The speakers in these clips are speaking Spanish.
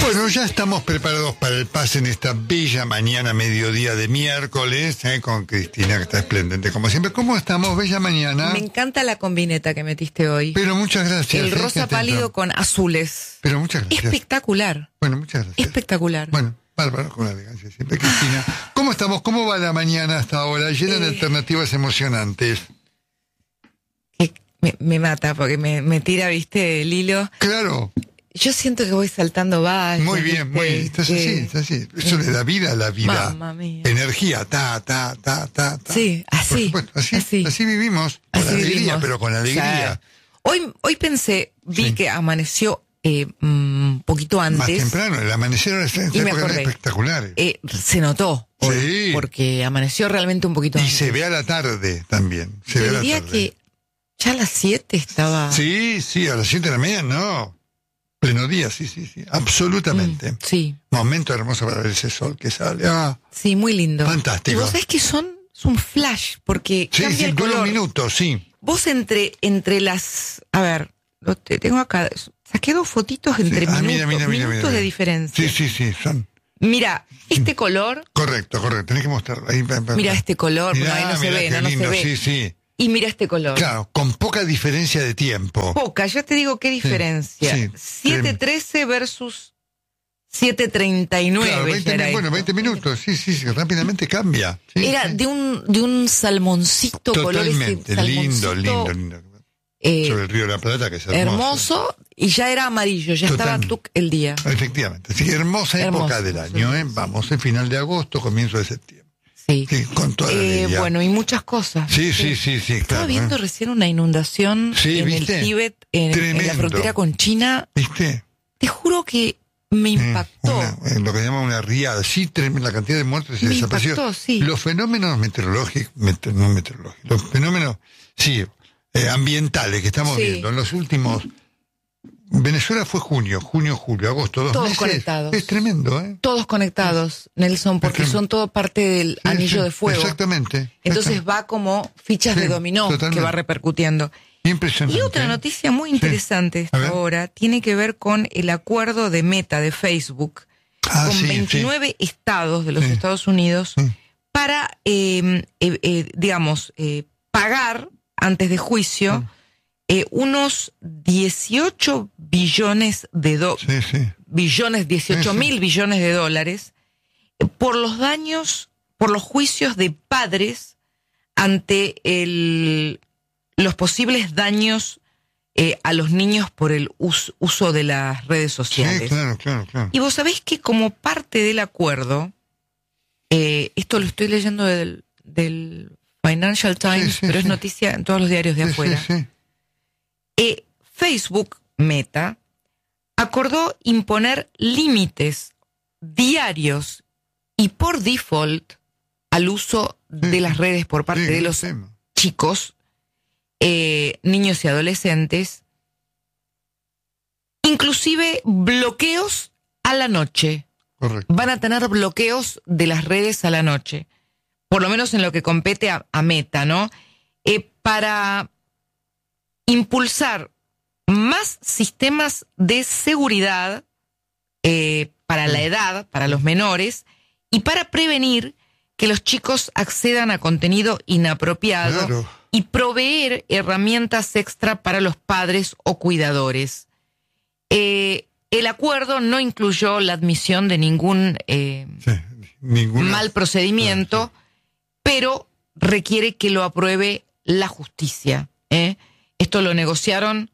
Bueno, ya estamos preparados para el pase en esta bella mañana, mediodía de miércoles, con Cristina, que está esplendente como siempre. ¿Cómo estamos? Bella mañana. Me encanta la combineta que metiste hoy. Pero muchas gracias. El rosa pálido con azules. Pero muchas gracias. Espectacular. Bueno, muchas gracias. Espectacular. Bueno, bárbaro, con la elegancia siempre. Cristina, ¿cómo estamos? ¿Cómo va la mañana hasta ahora? Llena de alternativas emocionantes. Me mata porque me tira, ¿viste, el hilo? Claro. Yo siento que voy saltando vallas. Muy bien, muy bien. Estás así. Eso le da vida a la vida. Mamma mía. Energía, ta. Sí, así. Por supuesto, así vivimos. Con así alegría, vivimos. pero con alegría. O sea, hoy pensé, vi que amaneció un poquito antes. Más temprano, el amanecer era espectacular. Se notó hoy, Sí. porque amaneció realmente un poquito antes. Y se ve a la tarde también. Yo diría que ya a las 7 estaba... Sí, a las 7 de la mañana, no. Pleno día, sí, absolutamente. Sí. Momento hermoso para ver ese sol que sale. Sí, muy lindo. Fantástico. Y vos sabés que es un flash, porque cambia el color. Dura un minuto, sí. Vos entre las... A ver, te tengo acá. Saqué 2 fotitos entre minutos de diferencia. Sí, son... Mira, este color... Correcto, tenés que mostrarlo. Ahí, mira este color, mirá, ahí no se ve, qué no lindo, se ve. Sí. Y mira este color. Claro, con poca diferencia de tiempo. Poca, ya te digo qué diferencia. Sí, 7:13 versus 7:39. Claro, 20 minutos, sí, rápidamente cambia. Sí, era de un salmoncito, totalmente, color lindo. Sobre el Río de la Plata, que es hermoso. Y ya era amarillo, ya estaba tuc el día. Efectivamente, sí, hermosa época del año, Vamos, el final de agosto, comienzo de septiembre. Sí, con toda la alegría. Bueno, y muchas cosas. Sí, Estaba claro. viendo recién una inundación en el Tíbet, en la frontera con China. ¿Viste? Te juro que me impactó. Lo que llaman una riada. Sí, la cantidad de muertes se desapareció. Impactó, sí. Los fenómenos meteorológicos, los fenómenos, ambientales que estamos viendo en los últimos... Venezuela fue junio, julio, agosto, 2 todos meses. Conectados. Es tremendo, Todos conectados, Nelson, porque son todo parte del anillo de fuego. Exactamente. Entonces va como fichas de dominó que va repercutiendo. Impresionante. Y otra noticia muy interesante ahora tiene que ver con el acuerdo de Meta de Facebook con 29 estados de los Estados Unidos para, pagar antes de juicio unos 18 billones de mil billones de dólares por los daños, por los juicios de padres ante los posibles daños a los niños por el uso de las redes sociales. Sí, claro. Y vos sabés que como parte del acuerdo, esto lo estoy leyendo del Financial Times, pero es noticia en todos los diarios de afuera. Facebook, Meta, acordó imponer límites diarios y por default al uso de las redes por parte de los chicos, niños y adolescentes, inclusive bloqueos a la noche. Correcto. Van a tener bloqueos de las redes a la noche, por lo menos en lo que compete a Meta, ¿no? Para impulsar más sistemas de seguridad para la edad, para los menores, y para prevenir que los chicos accedan a contenido inapropiado y proveer herramientas extra para los padres o cuidadores. El acuerdo no incluyó la admisión de ningún mal procedimiento, pero requiere que lo apruebe la justicia. Esto lo negociaron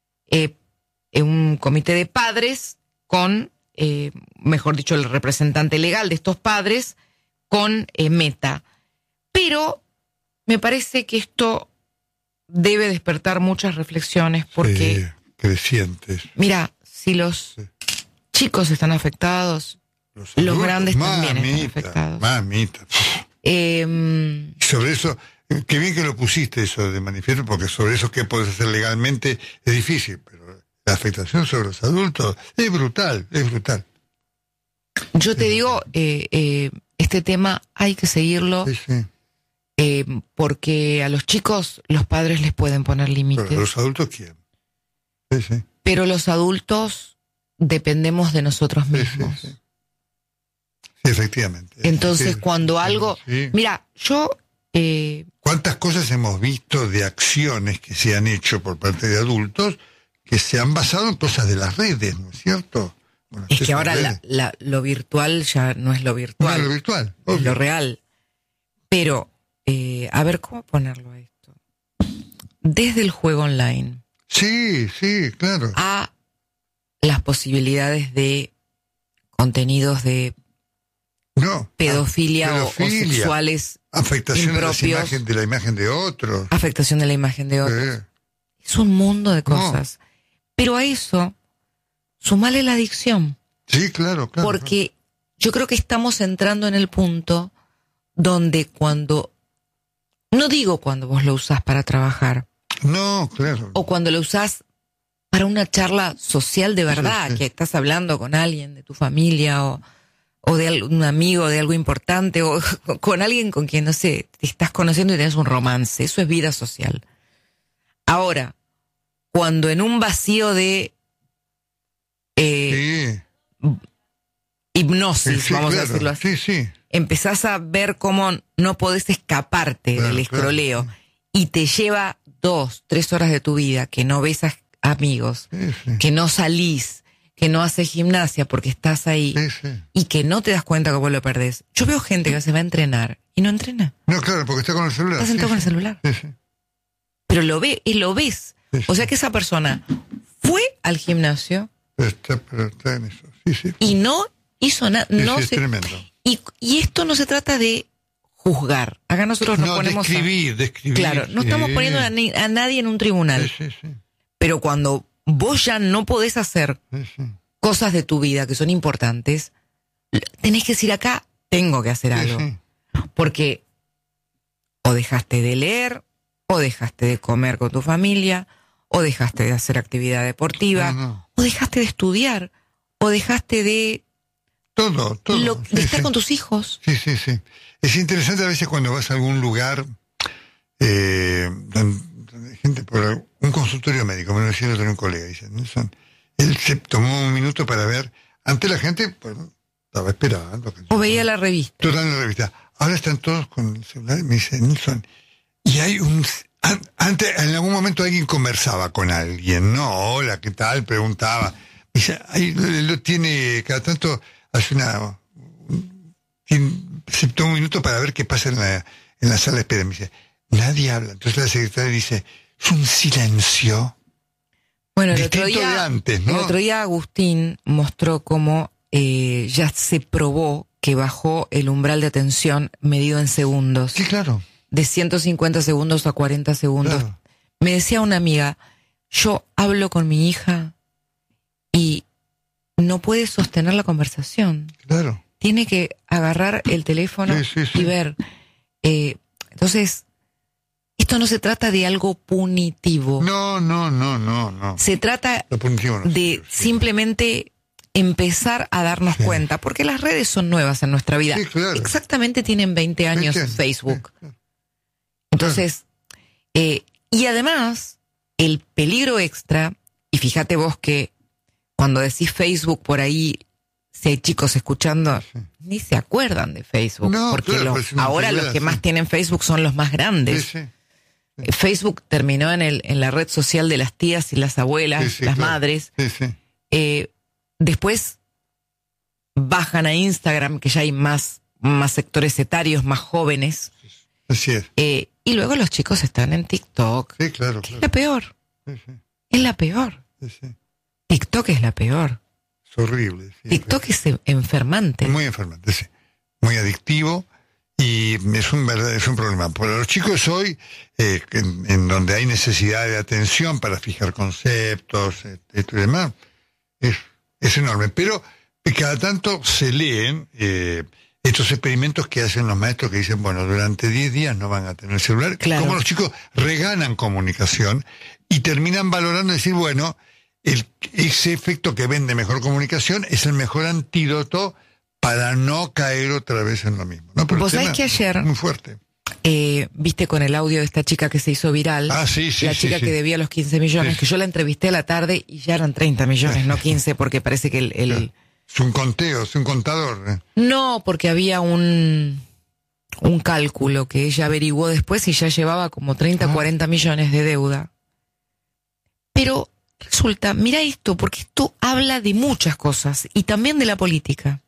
un comité de padres con, mejor dicho, el representante legal de estos padres con Meta. Pero me parece que esto debe despertar muchas reflexiones porque... crecientes. Mira, si los chicos están afectados, los grandes también están afectados. Mamita. Sobre eso... Qué bien que lo pusiste eso de manifiesto, porque sobre eso que puedes hacer legalmente es difícil, pero la afectación sobre los adultos es brutal. Yo te digo, este tema hay que seguirlo, porque a los chicos los padres les pueden poner límites. Pero los adultos, ¿quién? Pero los adultos dependemos de nosotros mismos. Sí, efectivamente. Entonces, cuando algo... Sí. Mira, yo... ¿Cuántas cosas hemos visto de acciones que se han hecho por parte de adultos que se han basado en cosas de las redes, ¿no es cierto? Bueno, es que ahora lo virtual ya no es lo virtual. No es lo virtual, es lo real. Pero, a ver, ¿cómo ponerlo a esto? Desde el juego online. Sí, claro. A las posibilidades de contenidos de pedofilia o sexuales afectación impropios, de la imagen de otros. Afectación de la imagen de otros. Es un mundo de cosas. Pero a eso, sumale la adicción. Sí, claro. Porque yo creo que estamos entrando en el punto donde no digo cuando vos lo usás para trabajar. No, claro. O cuando lo usás para una charla social de verdad, que estás hablando con alguien de tu familia o de un amigo de algo importante, o con alguien con quien, no sé, te estás conociendo y tenés un romance. Eso es vida social. Ahora, cuando en un vacío de hipnosis, vamos a decirlo así, empezás a ver cómo no podés escaparte del escroleo y te lleva 2-3 horas de tu vida que no ves a amigos, que no salís, que no haces gimnasia porque estás ahí y que no te das cuenta que vos lo perdés. Yo veo gente que se va a entrenar y no entrena. No, claro, porque está con el celular. Está sentado con el celular. Pero lo ves. O sea que esa persona fue al gimnasio está en eso. Y no hizo nada. Es tremendo. Y esto no se trata de juzgar. Acá nosotros nos ponemos describir. Claro, no estamos poniendo a nadie en un tribunal. Pero cuando vos ya no podés hacer cosas de tu vida que son importantes, tenés que decir acá, tengo que hacer algo. Porque o dejaste de leer, o dejaste de comer con tu familia, o dejaste de hacer actividad deportiva, o dejaste de estudiar, o dejaste de... Todo. De estar con tus hijos. Sí. Es interesante a veces cuando vas a algún lugar donde hay gente por un consultorio médico, me lo decía otro un colega, dice, Nelson, él se tomó un minuto para ver, ante la gente, pues, estaba esperando. O veía la revista. Toda la revista. Ahora están todos con el celular y me dice, Nelson, y hay antes, en algún momento alguien conversaba con alguien, ¿no? Hola, ¿qué tal? Preguntaba. Me dice, ahí lo tiene, cada tanto hace se toma un minuto para ver qué pasa en la sala de espera. Me dice, nadie habla. Entonces la secretaria dice, es un silencio. Bueno, distinto de antes, ¿no? El otro día Agustín mostró cómo ya se probó que bajó el umbral de atención medido en segundos. Sí, claro. De 150 segundos a 40 segundos. Claro. Me decía una amiga, yo hablo con mi hija y no puede sostener la conversación. Claro. Tiene que agarrar el teléfono y ver. Entonces, esto no se trata de algo punitivo. No. Se trata de simplemente empezar a darnos cuenta, porque las redes son nuevas en nuestra vida. Sí, claro. Exactamente tienen 20 años Facebook. Entonces, y además, el peligro extra, y fíjate vos que cuando decís Facebook por ahí, si hay chicos escuchando, ni se acuerdan de Facebook, porque ahora los que más tienen Facebook son los más grandes. Facebook terminó en la red social de las tías y las abuelas, las madres. Después bajan a Instagram, que ya hay más sectores etarios, más jóvenes. Así es. Y luego los chicos están en TikTok. Sí, claro. Es la peor. Es la peor. TikTok es la peor. Es horrible. TikTok es enfermante. Muy enfermante, sí. Muy adictivo. Y es un problema. Para los chicos hoy, en donde hay necesidad de atención para fijar conceptos, esto y demás, es enorme. Pero cada tanto se leen estos experimentos que hacen los maestros que dicen, bueno, durante 10 días no van a tener celular. Claro. Como los chicos regalan comunicación y terminan valorando y decir, bueno, ese efecto que vende mejor comunicación es el mejor antídoto para no caer otra vez en lo mismo, ¿no? Pero vos sabés que ayer muy fuerte. viste con el audio de esta chica que se hizo viral. Sí, la chica que debía los 15 millones, sí. Que yo la entrevisté a la tarde y ya eran 30 millones, no 15, porque parece que Es un conteo, es un contador. No, porque había un cálculo que ella averiguó después y ya llevaba como 30, 40 millones de deuda. Pero resulta, mira esto, porque esto habla de muchas cosas y también de la política.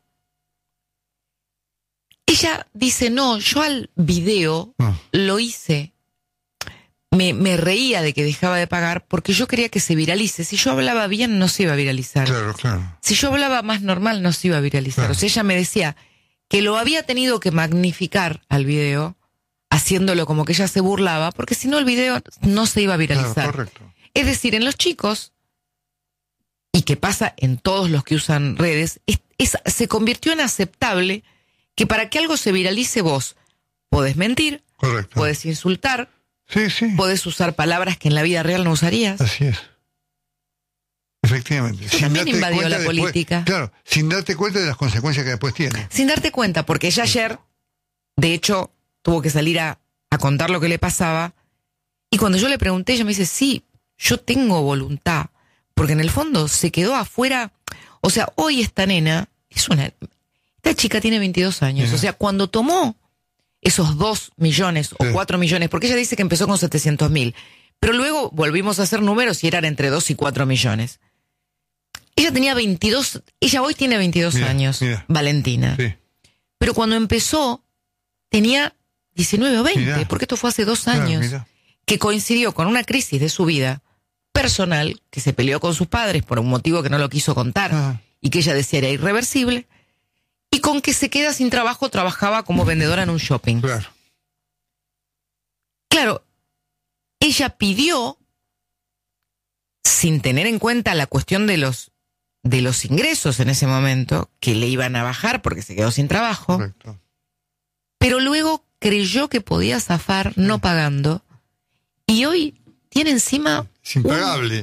Ella dice, no, yo al video lo hice, me reía de que dejaba de pagar porque yo quería que se viralice. Si yo hablaba bien, no se iba a viralizar. Claro. Si yo hablaba más normal, no se iba a viralizar. Claro. O sea, ella me decía que lo había tenido que magnificar al video, haciéndolo como que ella se burlaba, porque si no el video no se iba a viralizar. Claro, correcto. Es decir, en los chicos, y que pasa en todos los que usan redes, se convirtió en aceptable que para que algo se viralice vos podés mentir, Correcto. podés insultar, Sí. podés usar palabras que en la vida real no usarías. Así es. Efectivamente. Eso también invadió la política. Claro, sin darte cuenta de las consecuencias que después tiene. Sin darte cuenta, porque ella ayer, de hecho, tuvo que salir a contar lo que le pasaba, y cuando yo le pregunté, ella me dice, sí, yo tengo voluntad, porque en el fondo se quedó afuera. O sea, hoy esta nena esta chica tiene 22 años, o sea, cuando tomó esos 2 millones o 4 millones, porque ella dice que empezó con 700.000, pero luego volvimos a hacer números y eran entre 2 y 4 millones. Ella tenía 22, ella hoy tiene 22 años, Valentina. Sí. Pero cuando empezó, tenía 19 o 20, Mirá. porque esto fue hace 2 años, que coincidió con una crisis de su vida personal, que se peleó con sus padres por un motivo que no lo quiso contar, y que ella decía era irreversible, y con que se queda sin trabajo, trabajaba como vendedora en un shopping. Claro, ella pidió, sin tener en cuenta la cuestión de los ingresos en ese momento, que le iban a bajar porque se quedó sin trabajo. Correcto. Pero luego creyó que podía zafar no pagando, y hoy tiene encima Es impagable.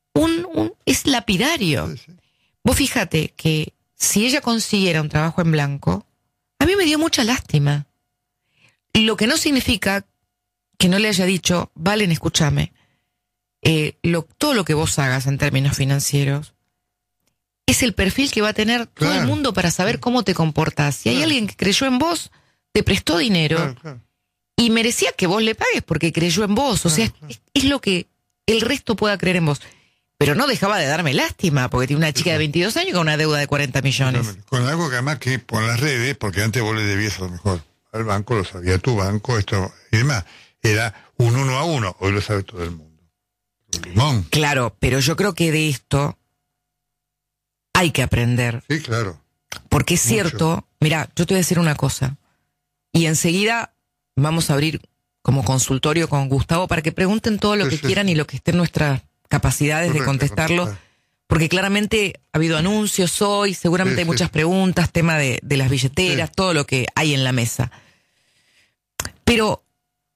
es lapidario. Sí. Vos fíjate que si ella consiguiera un trabajo en blanco, a mí me dio mucha lástima. Lo que no significa que no le haya dicho, Valen, escúchame, todo lo que vos hagas en términos financieros es el perfil que va a tener todo el mundo para saber cómo te comportás. Si hay alguien que creyó en vos, te prestó dinero y merecía que vos le pagues porque creyó en vos. O sea, es lo que el resto pueda creer en vos. Pero no dejaba de darme lástima, porque tiene una chica de 22 años con una deuda de 40 millones. Con algo que además que por las redes, porque antes vos le debías a lo mejor al banco, lo sabía tu banco, esto y demás. Era un 1 a 1, hoy lo sabe todo el mundo. Limón. Claro, pero yo creo que de esto hay que aprender. Sí, claro. Porque es cierto, mira, yo te voy a decir una cosa, y enseguida vamos a abrir como consultorio con Gustavo para que pregunten todo lo que quieran y lo que esté en nuestras capacidades de contestarlo, porque claramente ha habido anuncios hoy, seguramente hay muchas preguntas, tema de las billeteras, todo lo que hay en la mesa. Pero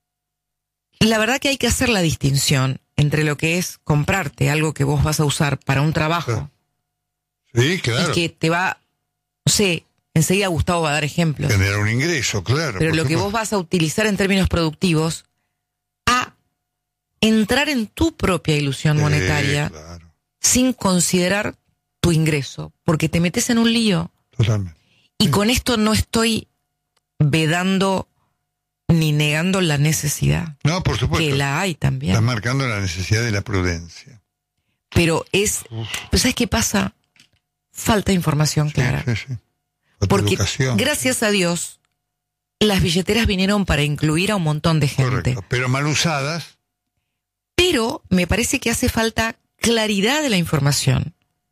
la verdad que hay que hacer la distinción entre lo que es comprarte algo que vos vas a usar para un trabajo y que te va, no sé, enseguida Gustavo va a dar ejemplos. Generar un ingreso, claro. Pero lo que vos vas a utilizar en términos productivos a entrar en tu propia ilusión monetaria sin considerar tu ingreso, porque te metes en un lío. Totalmente. Y con esto no estoy vedando ni negando la necesidad. No, por supuesto. Que la hay también. Estás marcando la necesidad de la prudencia. Pero pues ¿sabes qué pasa? Falta información clara. Porque educación. Gracias a Dios, las billeteras vinieron para incluir a un montón de gente. Correcto, pero mal usadas. Pero me parece que hace falta claridad de la información.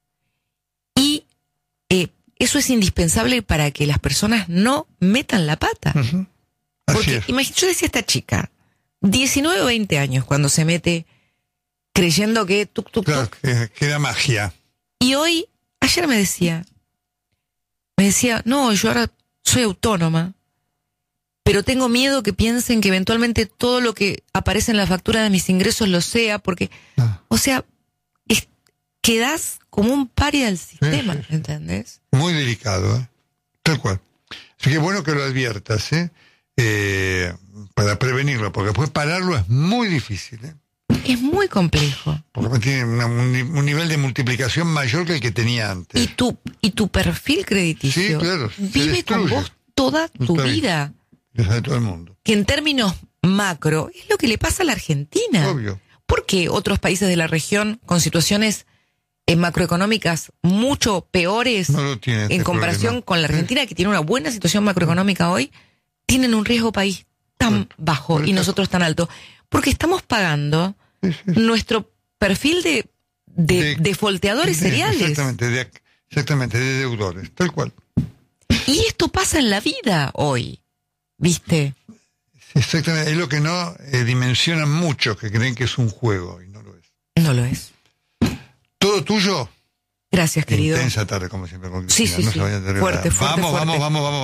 Y eso es indispensable para que las personas no metan la pata. Porque imagínate, yo decía esta chica, 19 o 20 años, cuando se mete creyendo que claro, que era magia. Y hoy, ayer me decía, no, yo ahora soy autónoma, pero tengo miedo que piensen que eventualmente todo lo que aparece en la factura de mis ingresos lo sea, porque, o sea, quedás como un paria del sistema, ¿entendés? Muy delicado, tal cual. Así que bueno que lo adviertas, para prevenirlo, porque después pararlo es muy difícil, ¿eh? Es muy complejo. Porque tiene un nivel de multiplicación mayor que el que tenía antes. Y tu perfil crediticio, sí, claro, vive con vos toda tu vida. Lo sabe todo el mundo. Que en términos macro es lo que le pasa a la Argentina. Obvio. ¿Por qué otros países de la región con situaciones macroeconómicas mucho peores en comparación con la Argentina, que tiene una buena situación macroeconómica hoy, tienen un riesgo país tan bajo y nosotros tan alto? Porque estamos pagando nuestro perfil de defolteadores seriales. Exactamente, de deudores, tal cual. Y esto pasa en la vida hoy, ¿viste? Exactamente, es lo que no dimensionan muchos, que creen que es un juego, y no lo es. No lo es. ¿Todo tuyo? Gracias, querido. Intensa tarde, como siempre. Sí. No se vayan a Fuerte. Vamos.